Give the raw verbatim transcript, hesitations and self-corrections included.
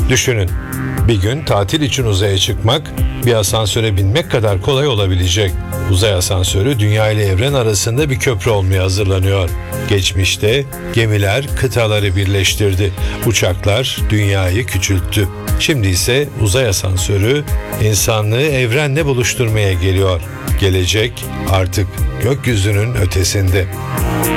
Düşünün, bir gün tatil için uzaya çıkmak, bir asansöre binmek kadar kolay olabilecek. Uzay asansörü dünya ile evren arasında bir köprü olmaya hazırlanıyor. Geçmişte gemiler kıtaları birleştirdi, uçaklar dünyayı küçülttü. Şimdi ise uzay asansörü insanlığı evrenle buluşturmaya geliyor. Gelecek artık gökyüzünün ötesinde.